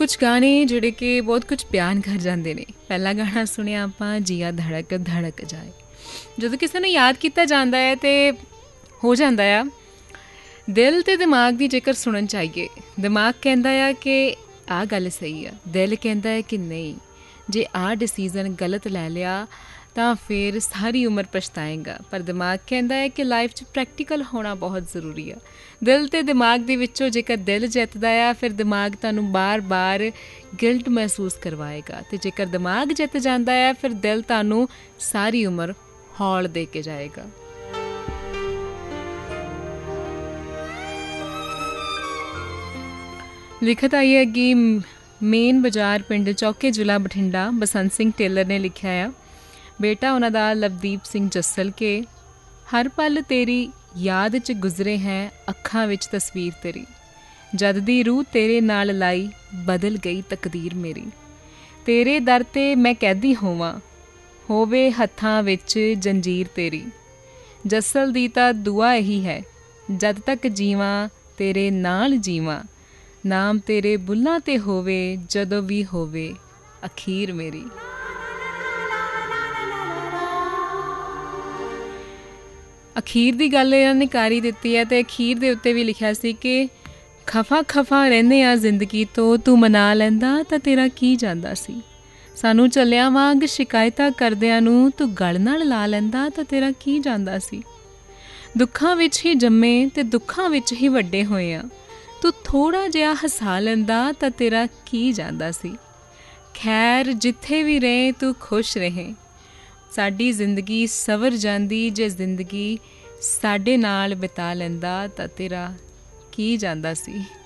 ਕੁਝ ਗਾਣੇ ਜਿਹੜੇ ਕਿ ਬਹੁਤ ਕੁਝ ਬਿਆਨ ਕਰ ਜਾਂਦੇ ਨੇ। ਪਹਿਲਾ ਗਾਣਾ ਸੁਣਿਆ ਆਪਾਂ, ਜੀਆ ਧੜਕ ਧੜਕ ਜਾਏ। ਜਦੋਂ ਕਿਸੇ ਨੂੰ ਯਾਦ ਕੀਤਾ ਜਾਂਦਾ ਹੈ ਤਾਂ ਹੋ ਜਾਂਦਾ ਆ। ਦਿਲ ਅਤੇ ਦਿਮਾਗ ਦੀ ਜੇਕਰ ਸੁਣਨ ਚਾਹੀਏ, ਦਿਮਾਗ ਕਹਿੰਦਾ ਆ ਕਿ ਆਹ ਗੱਲ ਸਹੀ ਆ, ਦਿਲ ਕਹਿੰਦਾ ਹੈ ਕਿ ਨਹੀਂ, ਜੇ ਆਹ ਡਿਸੀਜ਼ਨ ਗਲਤ ਲੈ ਲਿਆ ਤਾਂ ਫਿਰ ਸਾਰੀ ਉਮਰ ਪਛਤਾਏਗਾ। ਪਰ ਦਿਮਾਗ ਕਹਿੰਦਾ ਹੈ ਕਿ ਲਾਈਫ 'ਚ ਪ੍ਰੈਕਟੀਕਲ ਹੋਣਾ ਬਹੁਤ ਜ਼ਰੂਰੀ ਆ। ਦਿਲ ਅਤੇ ਦਿਮਾਗ ਦੇ ਵਿੱਚੋਂ ਜੇਕਰ ਦਿਲ ਜਿੱਤਦਾ ਆ ਫਿਰ ਦਿਮਾਗ ਤੁਹਾਨੂੰ ਬਾਰ-ਬਾਰ ਗਿਲਟ ਮਹਿਸੂਸ ਕਰਵਾਏਗਾ, ਅਤੇ ਜੇਕਰ ਦਿਮਾਗ ਜਿੱਤ ਜਾਂਦਾ ਆ ਫਿਰ ਦਿਲ ਤੁਹਾਨੂੰ ਸਾਰੀ ਉਮਰ ਹੌਲ ਦੇ ਕੇ ਜਾਏਗਾ। ਲਿਖਤ ਆਈ ਹੈਗੀ ਮੇਨ ਬਾਜ਼ਾਰ, ਪਿੰਡ ਚੌਕੇ, ਜ਼ਿਲ੍ਹਾ ਬਠਿੰਡਾ। ਬਸੰਤ ਸਿੰਘ ਟੇਲਰ ਨੇ ਲਿਖਿਆ ਆ। ਬੇਟਾ ਉਹਨਾਂ ਦਾ ਲਵਦੀਪ ਸਿੰਘ ਜੱਸਲ ਕੇ। ਹਰ ਪਲ ਤੇਰੀ ਯਾਦ 'ਚ ਗੁਜ਼ਰੇ ਹੈ, ਅੱਖਾਂ ਵਿੱਚ ਤਸਵੀਰ ਤੇਰੀ। ਜਦ ਦੀ ਰੂਹ ਤੇਰੇ ਨਾਲ ਲਾਈ, ਬਦਲ ਗਈ ਤਕਦੀਰ ਮੇਰੀ। ਤੇਰੇ ਦਰ 'ਤੇ ਮੈਂ ਕੈਦੀ ਹੋਵਾਂ, ਹੋਵੇ ਹੱਥਾਂ ਵਿੱਚ ਜੰਜੀਰ ਤੇਰੀ। ਜੱਸਲ ਦੀ ਤਾਂ ਦੁਆ ਇਹੀ ਹੈ, ਜਦ ਤੱਕ ਜੀਵਾਂ ਤੇਰੇ ਨਾਲ ਜੀਵਾਂ। ਨਾਮ ਤੇਰੇ ਬੁੱਲਾਂ 'ਤੇ ਹੋਵੇ, ਜਦੋਂ ਵੀ ਹੋਵੇ ਅਖੀਰ ਮੇਰੀ। ਅਖੀਰ ਦੀ ਗੱਲ ਇਹਨਾਂ ਨੇ ਕਰ ਹੀ ਦਿੱਤੀ ਹੈ, ਅਤੇ ਅਖੀਰ ਦੇ ਉੱਤੇ ਵੀ ਲਿਖਿਆ ਸੀ ਕਿ ਖਫਾ ਖਫਾ ਰਹਿੰਦੇ ਆ ਜ਼ਿੰਦਗੀ ਤੋਂ, ਤੂੰ ਮਨਾ ਲੈਂਦਾ ਤਾਂ ਤੇਰਾ ਕੀ ਜਾਂਦਾ ਸੀ। ਸਾਨੂੰ ਚੱਲਿਆਂ ਵਾਂਗ ਸ਼ਿਕਾਇਤਾਂ ਕਰਦਿਆਂ ਨੂੰ ਤੂੰ ਗਲ ਨਾਲ ਲਾ ਲੈਂਦਾ ਤਾਂ ਤੇਰਾ ਕੀ ਜਾਂਦਾ ਸੀ। ਦੁੱਖਾਂ ਵਿੱਚ ਹੀ ਜੰਮੇ ਅਤੇ ਦੁੱਖਾਂ ਵਿੱਚ ਹੀ ਵੱਡੇ ਹੋਏ ਆ, ਤੂੰ ਥੋੜ੍ਹਾ ਜਿਹਾ ਹਸਾ ਲੈਂਦਾ ਤਾਂ ਤੇਰਾ ਕੀ ਜਾਂਦਾ ਸੀ। ਖੈਰ ਜਿੱਥੇ ਵੀ ਰਹੇ ਤੂੰ ਖੁਸ਼ ਰਹੇ, ਸਾਡੀ ਜ਼ਿੰਦਗੀ ਸਵਰ ਜਾਂਦੀ ਜੇ ਜ਼ਿੰਦਗੀ ਸਾਡੇ ਨਾਲ ਬਿਤਾ ਲੈਂਦਾ ਤਾਂ ਤੇਰਾ ਕੀ ਜਾਂਦਾ ਸੀ।